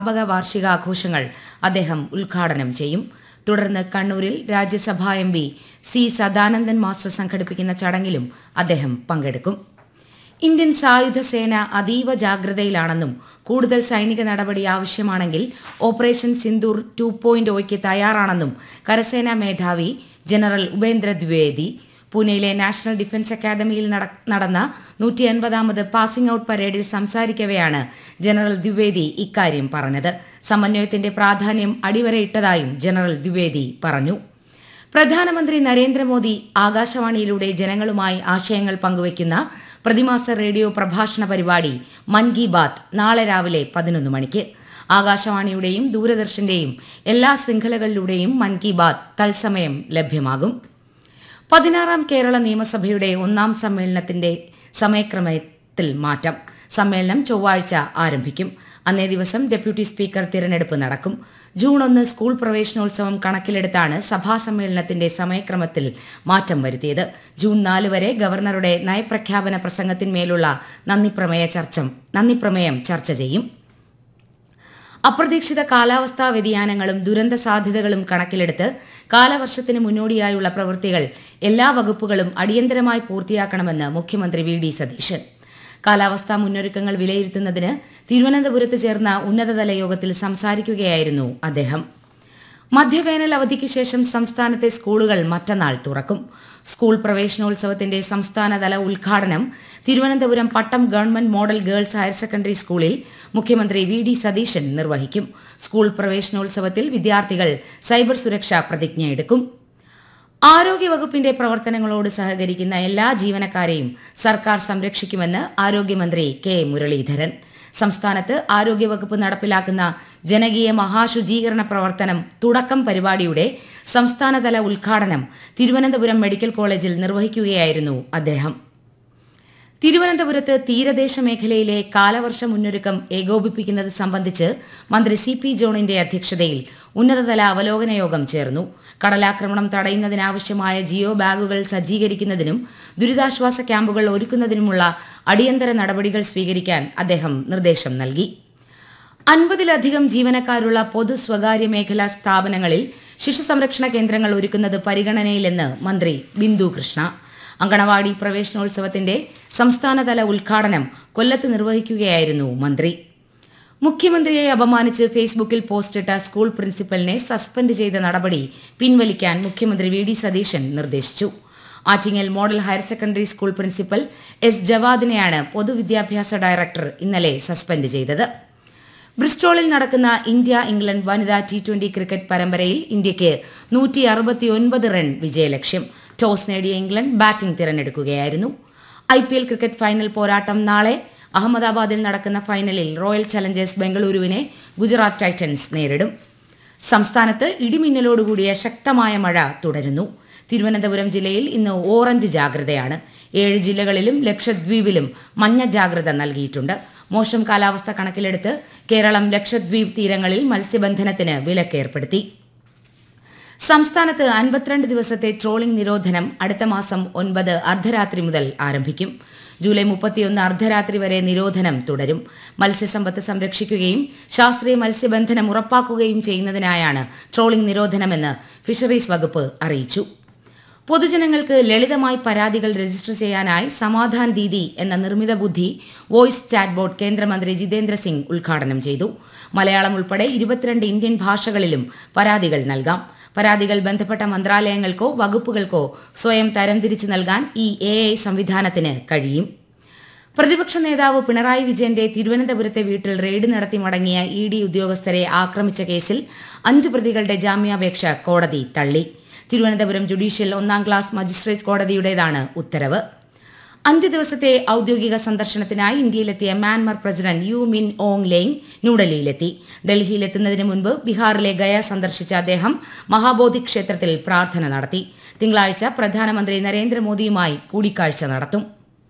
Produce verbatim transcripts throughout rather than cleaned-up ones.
സ്ഥാപക വാർഷികാഘോഷങ്ങൾ അദ്ദേഹം ഉദ്ഘാടനം ചെയ്യും. തുടർന്ന് കണ്ണൂരിൽ രാജ്യസഭാ M P C Sadanandan master സംഘടിപ്പിക്കുന്ന ചടങ്ങിലും അദ്ദേഹം പങ്കെടുക്കും. ഇന്ത്യൻ സായുധ സേന അതീവ ജാഗ്രതയിലാണെന്നും കൂടുതൽ സൈനിക നടപടി ആവശ്യമാണെങ്കിൽ ഓപ്പറേഷൻ സിന്ദൂർ ടു പോയിന്റ് ഒയ്ക്ക് തയ്യാറാണെന്നും കരസേനാ മേധാവി ജനറൽ ഉപേന്ദ്ര ദ്വിവേദി പൂനെയിലെ നാഷണൽ ഡിഫൻസ് അക്കാദമിയിൽ നടന്ന നൂറ്റി അൻപതാമത് പാസിംഗ് ഔട്ട് പരേഡിൽ സംസാരിക്കവെയാണ് ജനറൽ ദ്വിവേദി ഇക്കാര്യം പറഞ്ഞത്. സമന്വയത്തിന്റെ പ്രാധാന്യം അടിവരയിട്ടതായും ജനറൽ ദ്വിവേദി പറഞ്ഞു. പ്രധാനമന്ത്രി നരേന്ദ്രമോദി ആകാശവാണിയിലൂടെ ജനങ്ങളുമായി ആശയങ്ങൾ പങ്കുവയ്ക്കുന്ന പ്രതിമാസ റേഡിയോ പ്രഭാഷണ പരിപാടി മൻ കി ബാത്ത് നാളെ രാവിലെ പതിനൊന്ന് മണിക്ക് ആകാശവാണിയുടെയും ദൂരദർശന്റെയും എല്ലാ ശൃംഖലകളിലൂടെയും മൻ കി ബാത്ത് തത്സമയം ലഭ്യമാകും. പതിനാറാം കേരള നിയമസഭയുടെ ഒന്നാം സമ്മേളനത്തിന്റെ സമയക്രമത്തിൽ മാറ്റം. സമ്മേളനം ചൊവ്വാഴ്ച ആരംഭിക്കും. അന്നേ ദിവസം ഡെപ്യൂട്ടി സ്പീക്കർ തിരഞ്ഞെടുപ്പ് നടക്കും. ജൂൺ ഒന്ന് സ്കൂൾ പ്രവേശനോത്സവം കണക്കിലെടുത്താണ് സഭാ സമ്മേളനത്തിന്റെ സമയക്രമത്തിൽ മാറ്റം വരുത്തിയത്. ജൂൺ നാല് വരെ ഗവർണറുടെ നയപ്രഖ്യാപന പ്രസംഗത്തിന്മേലുള്ള നന്ദിപ്രമേയ ചർച്ച നന്ദിപ്രമേയം ചർച്ച ചെയ്യും. അപ്രതീക്ഷിത കാലാവസ്ഥാ വ്യതിയാനങ്ങളും ദുരന്ത സാധ്യതകളും കണക്കിലെടുത്ത് കാലവർഷത്തിന് മുന്നോടിയായുള്ള പ്രവൃത്തികൾ എല്ലാ വകുപ്പുകളും അടിയന്തരമായി പൂർത്തിയാക്കണമെന്ന് മുഖ്യമന്ത്രി വി ഡി സതീശൻ. കാലാവസ്ഥാ മുന്നൊരുക്കങ്ങൾ വിലയിരുത്തുന്നതിന് തിരുവനന്തപുരത്ത് ചേർന്ന ഉന്നതതല യോഗത്തിൽ സംസാരിക്കുകയായിരുന്നു അദ്ദേഹം. മധ്യവേനൽ അവധിക്ക് ശേഷം സംസ്ഥാനത്തെ സ്കൂളുകൾ മറ്റന്നാൾ തുറക്കും. സ്കൂൾ പ്രവേശനോത്സവത്തിന്റെ സംസ്ഥാനതല ഉദ്ഘാടനം തിരുവനന്തപുരം പട്ടം government model girls higher secondary സ്കൂളിൽ മുഖ്യമന്ത്രി വി ഡി സതീശൻ നിർവഹിക്കും. സ്കൂൾ പ്രവേശനോത്സവത്തിൽ വിദ്യാർത്ഥികൾ സൈബർ സുരക്ഷാ പ്രതിജ്ഞയെടുക്കും. ആരോഗ്യവകുപ്പിന്റെ പ്രവർത്തനങ്ങളോട് സഹകരിക്കുന്ന എല്ലാ ജീവനക്കാരെയും സർക്കാർ സംരക്ഷിക്കുമെന്ന് ആരോഗ്യമന്ത്രി കെ മുരളീധരൻ. സംസ്ഥാനത്ത് ആരോഗ്യവകുപ്പ് നടപ്പിലാക്കുന്ന ജനകീയ മഹാശുചീകരണ പ്രവർത്തനം തുടക്കം പരിപാടിയുടെ സംസ്ഥാനതല ഉദ്ഘാടനം തിരുവനന്തപുരം മെഡിക്കൽ കോളേജിൽ നിർവഹിക്കുകയായിരുന്നു അദ്ദേഹം. തിരുവനന്തപുരത്ത് തീരദേശ മേഖലയിലെ കാലവർഷ മുന്നൊരുക്കം ഏകോപിപ്പിക്കുന്നത് സംബന്ധിച്ച് മന്ത്രി സി പി ജോണിന്റെ അധ്യക്ഷതയിൽ ഉന്നതതല അവലോകന യോഗം ചേർന്നു. കടലാക്രമണം തടയുന്നതിനാവശ്യമായ ജിയോ ബാഗുകൾ സജ്ജീകരിക്കുന്നതിനും ദുരിതാശ്വാസ ക്യാമ്പുകൾ ഒരുക്കുന്നതിനുമുള്ള അടിയന്തര നടപടികൾ സ്വീകരിക്കാൻ അദ്ദേഹം നിർദ്ദേശം നൽകി. അൻപതിലധികം ജീവനക്കാരുള്ള പൊതു സ്വകാര്യ മേഖലാ സ്ഥാപനങ്ങളിൽ ശിശു സംരക്ഷണ കേന്ദ്രങ്ങൾ ഒരുക്കുന്നത് പരിഗണനയിലെന്ന് മന്ത്രി ബിന്ദു കൃഷ്ണ. അങ്കണവാടി പ്രവേശനോത്സവത്തിന്റെ സംസ്ഥാനതല ഉദ്ഘാടനം കൊല്ലത്ത് നിർവഹിക്കുകയായിരുന്നു മന്ത്രി. മുഖ്യമന്ത്രിയെ അപമാനിച്ച് ഫേസ്ബുക്കിൽ പോസ്റ്റിട്ട സ്കൂൾ പ്രിൻസിപ്പലിനെ സസ്പെൻഡ് ചെയ്ത നടപടി പിൻവലിക്കാൻ മുഖ്യമന്ത്രി വി ഡി സതീശൻ നിർദ്ദേശിച്ചു. Attingal model higher secondary school principal S ജവാദിനെയാണ് പൊതുവിദ്യാഭ്യാസ ഡയറക്ടർ ഇന്നലെ സസ്പെൻഡ് ചെയ്തത്. ബ്രിസ്റ്റോളിൽ നടക്കുന്ന ഇന്ത്യ ഇംഗ്ലണ്ട് വനിതാ ടി ട്വന്റി ക്രിക്കറ്റ് പരമ്പരയിൽ ഇന്ത്യയ്ക്ക് നൂറ്റി അറുപത്തിയൊൻപത് റൺ വിജയലക്ഷ്യം. ടോസ് നേടിയ England batting തിരഞ്ഞെടുക്കുകയായിരുന്നു. I P L cricket final പോരാട്ടം നാളെ. അഹമ്മദാബാദിൽ നടക്കുന്ന ഫൈനലിൽ റോയൽ ചലഞ്ചേഴ്സ് ബംഗളൂരുവിനെ ഗുജറാത്ത് ടൈറ്റൻസ് നേരിടും. സംസ്ഥാനത്ത് ഇടിമിന്നലോടുകൂടിയ ശക്തമായ മഴ തുടരുന്നു. തിരുവനന്തപുരം ജില്ലയിൽ ഇന്ന് ഓറഞ്ച് ജാഗ്രതയാണ്. ഏഴ് ജില്ലകളിലും ലക്ഷദ്വീപിലും മഞ്ഞ ജാഗ്രത നൽകിയിട്ടുണ്ട്. മോശം കാലാവസ്ഥ കണക്കിലെടുത്ത് കേരളം ലക്ഷദ്വീപ് തീരങ്ങളിൽ മത്സ്യബന്ധനത്തിന് വിലക്കേർപ്പെടുത്തി. സംസ്ഥാനത്ത് അൻപത്തിരണ്ട് ദിവസത്തെ ട്രോളിംഗ് നിരോധനം അടുത്ത മാസം ഒൻപത് അർദ്ധരാത്രി മുതൽ ആരംഭിക്കും. ജൂലൈ മുപ്പത്തിയൊന്ന് അർദ്ധരാത്രി വരെ നിരോധനം തുടരും. മത്സ്യസമ്പത്ത് സംരക്ഷിക്കുകയും ശാസ്ത്രീയ മത്സ്യബന്ധനം ഉറപ്പാക്കുകയും ചെയ്യുന്നതിനായാണ് ട്രോളിംഗ് നിരോധനമെന്ന് ഫിഷറീസ് വകുപ്പ് അറിയിച്ചു. പൊതുജനങ്ങൾക്ക് ലളിതമായി പരാതികൾ രജിസ്റ്റർ ചെയ്യാനായി സമാധാൻ ദീദി എന്ന നിർമ്മിത ബുദ്ധി വോയിസ് ചാറ്റ്ബോട്ട് കേന്ദ്രമന്ത്രി ജിതേന്ദ്ര സിംഗ് ഉദ്ഘാടനം ചെയ്തു. മലയാളം ഉൾപ്പെടെ ഇരുപത്തിരണ്ട് ഇന്ത്യൻ ഭാഷകളിലും പരാതികൾ നൽകാം. പരാതികൾ ബന്ധപ്പെട്ട മന്ത്രാലയങ്ങൾക്കോ വകുപ്പുകൾക്കോ സ്വയം തരംതിരിച്ച് നൽകാൻ ഈ എ ഐ സംവിധാനത്തിന് കഴിയും. പ്രതിപക്ഷ നേതാവ് പിണറായി വിജയന്റെ തിരുവനന്തപുരത്തെ വീട്ടിൽ റെയ്ഡ് നടത്തി മടങ്ങിയ ഇ ഡി ഉദ്യോഗസ്ഥരെ ആക്രമിച്ച കേസിൽ അഞ്ച് പ്രതികളുടെ ജാമ്യാപേക്ഷ കോടതി തള്ളി. തിരുവനന്തപുരം ജുഡീഷ്യൽ ഒന്നാം ക്ലാസ് മജിസ്ട്രേറ്റ് കോടതിയുടേതാണ് ഉത്തരവ്. അഞ്ച് ദിവസത്തെ ഔദ്യോഗിക സന്ദർശനത്തിനായി ഇന്ത്യയിലെത്തിയ മ്യാൻമർ പ്രസിഡന്റ് യു മിൻ ഓങ് ലെയ്ങ് ന്യൂഡൽഹിയിലെത്തി. ഡൽഹിയിലെത്തുന്നതിന് മുൻപ് ബീഹാറിലെ ഗയ സന്ദർശിച്ച അദ്ദേഹം മഹാബോധി ക്ഷേത്രത്തിൽ പ്രാർത്ഥന നടത്തി. തിങ്കളാഴ്ച പ്രധാനമന്ത്രി നരേന്ദ്രമോദിയുമായി കൂടിക്കാഴ്ച നടത്തും.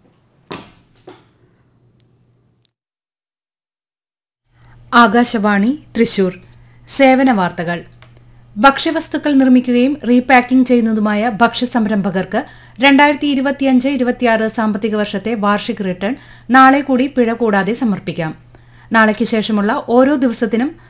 ആകാശവാണി തൃശൂർ. സേവന വാർത്തകൾ. ഭക്ഷ്യവസ്തുക്കൾ നിർമ്മിക്കുകയും റീപാക്കിംഗ് ചെയ്യുന്നതുമായ ഭക്ഷ്യസംരംഭകർക്ക് രണ്ടായിരത്തി ഇരുപത്തിയഞ്ച് ഇരുപത്തിയാറ് സാമ്പത്തിക വർഷത്തെ വാർഷിക റിട്ടേൺ നാളെ കൂടി പിഴ കൂടാതെ സമർപ്പിക്കാം. നാളേക്ക് ശേഷമുള്ള ഓരോ ദിവസത്തിനും